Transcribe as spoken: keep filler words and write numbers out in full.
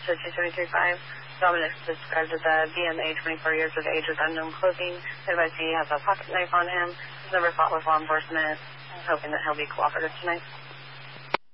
to two seventy-three five. Dominic described as a B M A, twenty-four years of age with unknown clothing. Advised he has a pocket knife on him. He's never fought with law enforcement. I'm hoping that he'll be cooperative tonight.